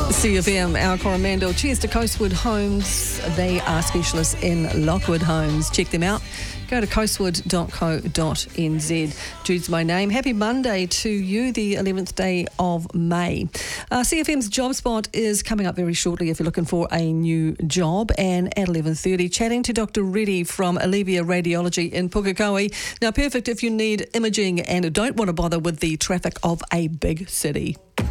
CFM, our Coromandel. Cheers to Coastwood Homes. They are specialists in Lockwood Homes. Check them out. Go to coastwood.co.nz. Jude's my name. Happy Monday to you, the 11th day of May. CFM's Job Spot is coming up very shortly if you're looking for a new job. And at 11:30, chatting to Dr. Reddy from Alevia Radiology in Pukekohe. Now, perfect if you need imaging and don't want to bother with the traffic of a big city.